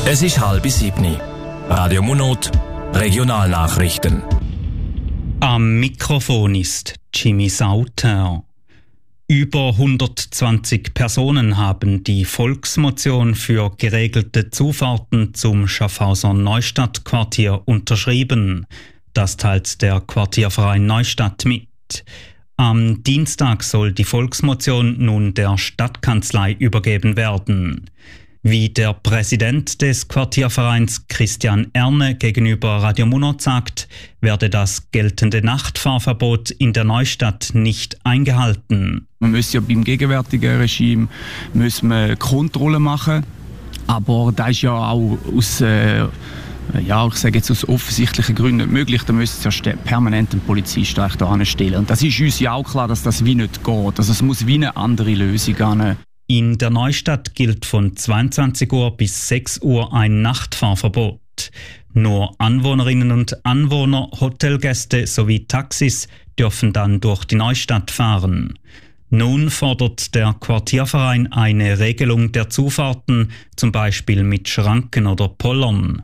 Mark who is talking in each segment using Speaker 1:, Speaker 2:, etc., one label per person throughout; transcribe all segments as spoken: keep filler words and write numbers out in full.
Speaker 1: Es ist halb sieben. Radio Munot, Regionalnachrichten.
Speaker 2: Am Mikrofon ist Jimmy Sauter. Über hundertzwanzig Personen haben die Volksmotion für geregelte Zufahrten zum Schaffhauser Neustadtquartier unterschrieben. Das teilt der Quartierverein Neustadt mit. Am Dienstag soll die Volksmotion nun der Stadtkanzlei übergeben werden. Wie der Präsident des Quartiervereins Christian Erne gegenüber Radio Munot sagt, werde das geltende Nachtfahrverbot in der Neustadt nicht eingehalten.
Speaker 3: Man müsste ja beim gegenwärtigen Regime müssen wir Kontrollen machen, aber das ist ja auch aus, äh, ja, ich sage jetzt aus offensichtlichen Gründen nicht möglich. Da müsste es ja permanent einen Polizeistreich da anstellen. Und das ist uns ja auch klar, dass das wie nicht geht. Also es muss wie eine andere Lösung geben.
Speaker 2: In der Neustadt gilt von zweiundzwanzig Uhr bis sechs Uhr ein Nachtfahrverbot. Nur Anwohnerinnen und Anwohner, Hotelgäste sowie Taxis dürfen dann durch die Neustadt fahren. Nun fordert der Quartierverein eine Regelung der Zufahrten, zum Beispiel mit Schranken oder Pollern.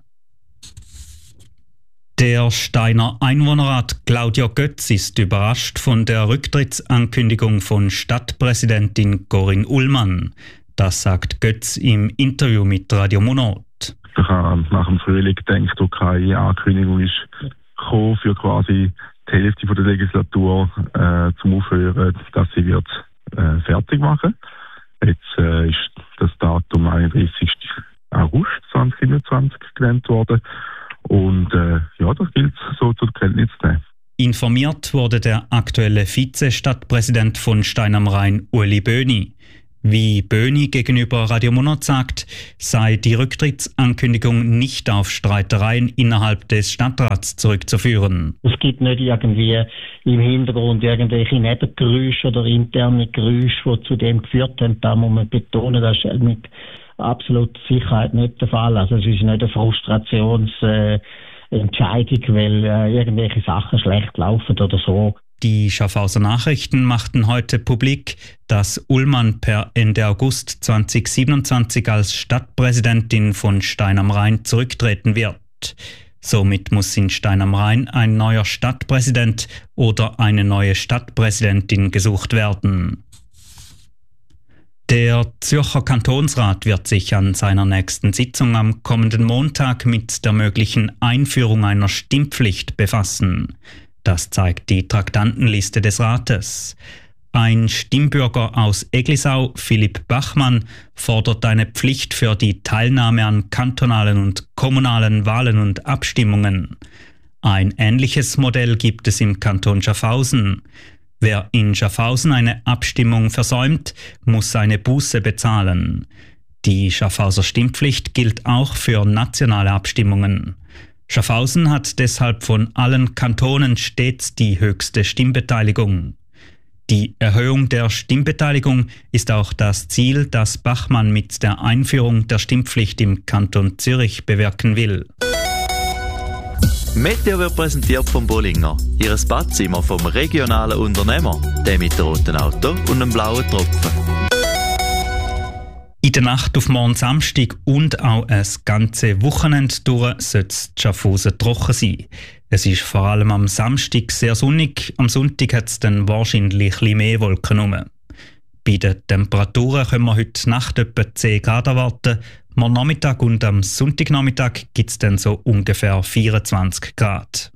Speaker 2: Der Steiner Einwohnerrat Claudia Götz ist überrascht von der Rücktrittsankündigung von Stadtpräsidentin Corinne Ullmann. Das sagt Götz im Interview mit Radio Munot.
Speaker 4: Ich habe nach dem Frühling gedacht, dass keine Ankündigung ist gekommen für quasi die Hälfte der Legislatur äh, zum Aufhören, dass sie wird äh, fertig machen. Jetzt äh, ist das Datum einunddreißigsten August zweitausendfünfundzwanzig genannt worden. Und äh, ja, das gilt so zur Kenntnis zu nehmen.
Speaker 2: Informiert wurde der aktuelle Vize-Stadtpräsident von Stein am Rhein, Ueli Böhni. Wie Böhni gegenüber Radio Munot sagt, sei die Rücktrittsankündigung nicht auf Streitereien innerhalb des Stadtrats zurückzuführen.
Speaker 5: Es gibt nicht irgendwie im Hintergrund irgendwelche Nebengeräusche oder interne Geräusche, die zu dem geführt haben. Da muss man betonen, das ist mit absoluter Sicherheit nicht der Fall. Also es ist nicht eine Frustrationsentscheidung, äh, weil äh, irgendwelche Sachen schlecht laufen oder so.
Speaker 2: Die Schaffhauser Nachrichten machten heute publik, dass Ullmann per Ende August zweitausendsiebenundzwanzig als Stadtpräsidentin von Stein am Rhein zurücktreten wird. Somit muss in Stein am Rhein ein neuer Stadtpräsident oder eine neue Stadtpräsidentin gesucht werden. Der Zürcher Kantonsrat wird sich an seiner nächsten Sitzung am kommenden Montag mit der möglichen Einführung einer Stimmpflicht befassen. Das zeigt die Traktandenliste des Rates. Ein Stimmbürger aus Eglisau, Philipp Bachmann, fordert eine Pflicht für die Teilnahme an kantonalen und kommunalen Wahlen und Abstimmungen. Ein ähnliches Modell gibt es im Kanton Schaffhausen. Wer in Schaffhausen eine Abstimmung versäumt, muss eine Buße bezahlen. Die Schaffhauser Stimmpflicht gilt auch für nationale Abstimmungen. Schaffhausen hat deshalb von allen Kantonen stets die höchste Stimmbeteiligung. Die Erhöhung der Stimmbeteiligung ist auch das Ziel, das Bachmann mit der Einführung der Stimmpflicht im Kanton Zürich bewirken will.
Speaker 6: Meteo wird präsentiert vom Bollinger. Ihres Badzimmer vom regionalen Unternehmer. Der mit dem roten Auto und einem blauen Tropfen.
Speaker 2: In der Nacht auf morgen Samstag und auch ein ganze Wochenende durch sollte es Schaffhausen trocken sein. Es ist vor allem am Samstag sehr sonnig, am Sonntag hat es dann wahrscheinlich ein bisschen mehr Wolken rum. Bei den Temperaturen können wir heute Nacht etwa zehn Grad erwarten. Morgen Nachmittag und am Sonntagnachmittag gibt es dann so ungefähr vierundzwanzig Grad.